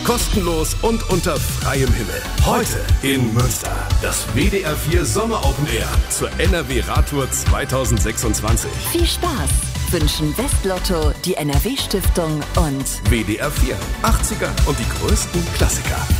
Kostenlos und unter freiem Himmel. Heute in Münster. Das WDR 4 Sommer Open Air zur NRW Radtour 2026. Viel Spaß wünschen Westlotto, die NRW Stiftung und WDR 4, 80er und die größten Klassiker.